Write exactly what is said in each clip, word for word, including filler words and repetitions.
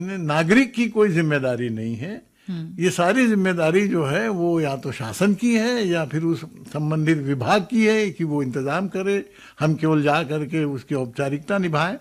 नागरिक की कोई जिम्मेदारी नहीं है। ये सारी जिम्मेदारी जो है वो या तो शासन की है या फिर उस संबंधित विभाग की है कि वो इंतजाम करे, हम केवल जा करके उसकी औपचारिकता निभाएं।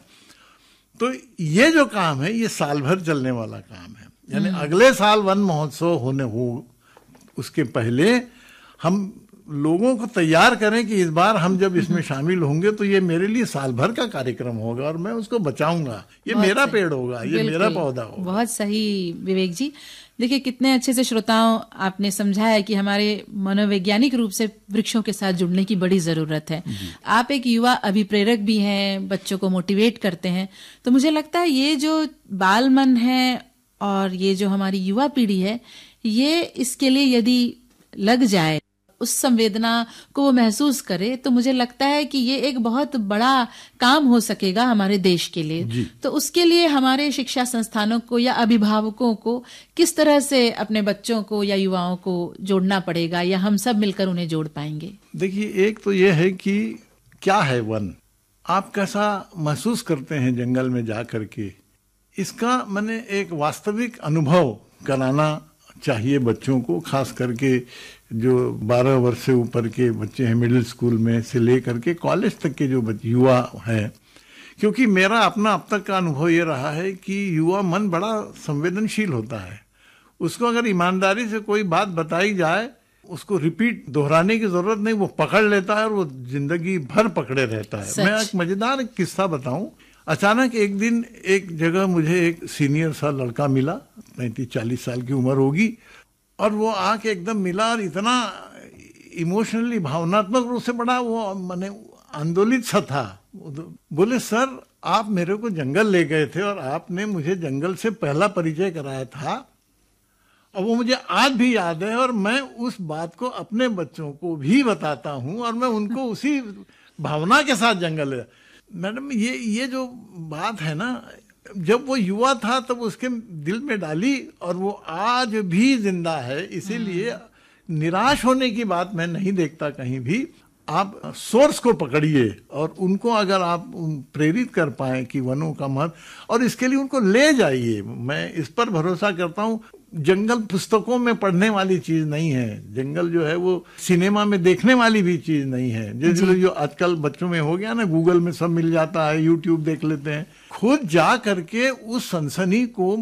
तो ये जो काम है ये साल भर चलने वाला काम है, यानी अगले साल वन महोत्सव होने हो उसके पहले हम लोगों को तैयार करें कि इस बार हम जब इसमें शामिल होंगे तो ये मेरे लिए साल भर का कार्यक्रम होगा और मैं उसको बचाऊंगा, ये मेरा पेड़ होगा, ये मेरा पौधा होगा। बहुत सही विवेक जी। देखिए कितने अच्छे से श्रोताओं आपने समझाया कि हमारे मनोवैज्ञानिक रूप से वृक्षों के साथ जुड़ने की बड़ी जरूरत है। आप एक युवा अभिप्रेरक भी हैं, बच्चों को मोटिवेट करते हैं, तो मुझे लगता है ये जो बाल मन है और ये जो हमारी युवा पीढ़ी है, ये इसके लिए यदि लग जाए, उस संवेदना को वो महसूस करे, तो मुझे लगता है कि ये एक बहुत बड़ा काम हो सकेगा हमारे देश के लिए। तो उसके लिए हमारे शिक्षा संस्थानों को या अभिभावकों को किस तरह से अपने बच्चों को या युवाओं को जोड़ना पड़ेगा, या हम सब मिलकर उन्हें जोड़ पाएंगे? देखिए, एक तो ये है कि क्या है वन, आप कैसा महसूस करते हैं जंगल में जा करके, इसका मैंने एक वास्तविक अनुभव कराना चाहिए बच्चों को, खास करके जो बारह वर्ष से ऊपर के बच्चे हैं, मिडिल स्कूल में से लेकर के कॉलेज तक के जो युवा हैं। क्योंकि मेरा अपना अब तक का अनुभव ये रहा है कि युवा मन बड़ा संवेदनशील होता है। उसको अगर ईमानदारी से कोई बात बताई जाए, उसको रिपीट दोहराने की जरूरत नहीं, वो पकड़ लेता है और वो जिंदगी भर पकड़े रहता है। मैं एक मजेदार किस्सा बताऊं। अचानक एक दिन एक जगह मुझे एक सीनियर सा लड़का मिला, पैंतीस चालीस साल की उम्र होगी, और वो आके एकदम मिला और इतना इमोशनली भावनात्मक रूप से बड़ा वो माने आंदोलित सा था। बोले, सर आप मेरे को जंगल ले गए थे और आपने मुझे जंगल से पहला परिचय कराया था, और वो मुझे आज भी याद है, और मैं उस बात को अपने बच्चों को भी बताता हूँ और मैं उनको उसी भावना के साथ जंगल ले। मैडम, ये ये जो बात है ना, जब वो युवा था तब उसके दिल में डाली और वो आज भी जिंदा है। इसीलिए निराश होने की बात मैं नहीं देखता कहीं भी। आप सोर्स को पकड़िए और उनको अगर आप प्रेरित कर पाए कि वनों का महत्व, और इसके लिए उनको ले जाइए। मैं इस पर भरोसा करता हूँ। जंगल पुस्तकों में पढ़ने वाली चीज नहीं है, जंगल जो है वो सिनेमा में देखने वाली भी चीज नहीं है। जैसे जो आजकल बच्चों में हो गया ना, गूगल में सब मिल जाता है, यूट्यूब देख लेते हैं। खुद जा करके उस सनसनी को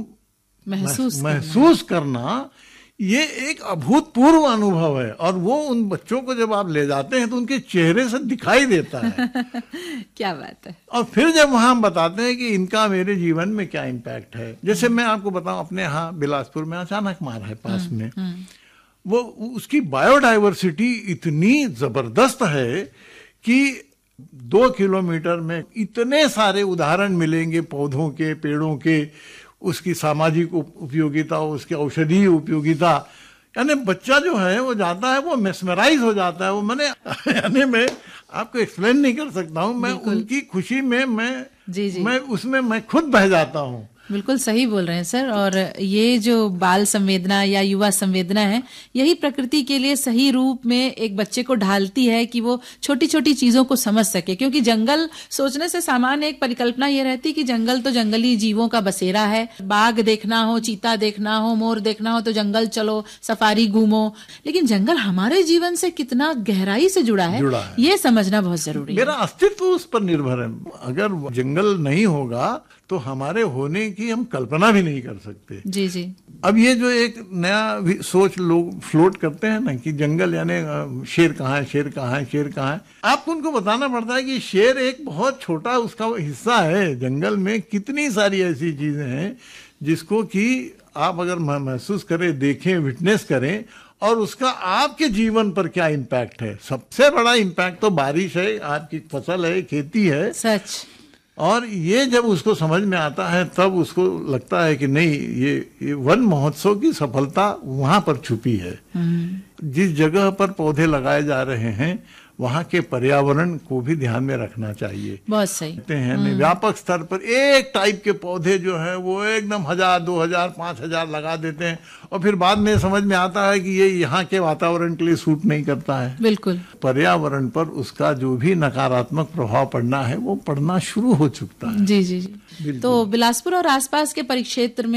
महसूस महसूस करना, ये एक अभूतपूर्व अनुभव है। और वो उन बच्चों को जब आप ले जाते हैं तो उनके चेहरे से दिखाई देता है। क्या बात है। और फिर जब वहां हम बताते हैं कि इनका मेरे जीवन में क्या इम्पैक्ट है। जैसे मैं आपको बताऊं, अपने यहाँ बिलासपुर में अचानक मार है पास में, वो उसकी बायोडाइवर्सिटी इतनी जबरदस्त है कि दो किलोमीटर में इतने सारे उदाहरण मिलेंगे पौधों के, पेड़ों के, उसकी सामाजिक उपयोगिता, उसकी औषधीय उपयोगिता। यानी बच्चा जो है वो जाता है, वो मेस्मराइज हो जाता है। वो मैंने यानी मैं आपको एक्सप्लेन नहीं कर सकता हूँ। मैं उनकी खुशी में मैं जी जी मैं उसमें मैं खुद बह जाता हूँ। बिल्कुल सही बोल रहे हैं सर। और ये जो बाल संवेदना या युवा संवेदना है, यही प्रकृति के लिए सही रूप में एक बच्चे को ढालती है कि वो छोटी छोटी चीजों को समझ सके। क्योंकि जंगल सोचने से सामान्य एक परिकल्पना ये रहती है कि जंगल तो जंगली जीवों का बसेरा है, बाघ देखना हो, चीता देखना हो, मोर देखना हो तो जंगल चलो, सफारी घूमो। लेकिन जंगल हमारे जीवन से कितना गहराई से जुड़ा है, जुड़ा है। ये समझना बहुत जरूरी है। मेरा अस्तित्व उस पर निर्भर है। अगर जंगल नहीं होगा तो हमारे होने की हम कल्पना भी नहीं कर सकते। जी जी। अब ये जो एक नया सोच लोग फ्लोट करते हैं ना कि जंगल यानी शेर कहाँ है, शेर कहाँ है, शेर कहाँ है, आपको उनको बताना पड़ता है कि शेर एक बहुत छोटा उसका हिस्सा है। जंगल में कितनी सारी ऐसी चीजें हैं जिसको कि आप अगर महसूस करें, देखें, विटनेस करें, और उसका आपके जीवन पर क्या इम्पैक्ट है। सबसे बड़ा इम्पैक्ट तो बारिश है, आपकी फसल है, खेती है। सच। और ये जब उसको समझ में आता है तब उसको लगता है कि नहीं, ये ये वन महोत्सव की सफलता वहां पर छुपी है। जिस जगह पर पौधे लगाए जा रहे हैं वहाँ के पर्यावरण को भी ध्यान में रखना चाहिए। बहुत सही। कहते हैं नहीं, व्यापक स्तर पर एक टाइप के पौधे जो है वो एकदम हजार दो हजार पांच हजार लगा देते हैं और फिर बाद में समझ में आता है कि ये यहाँ के वातावरण के लिए सूट नहीं करता है। बिल्कुल। पर्यावरण पर उसका जो भी नकारात्मक प्रभाव पड़ना है वो पड़ना शुरू हो चुका है। जी जी जी। तो बिलासपुर और आसपास के परिक्षेत्र में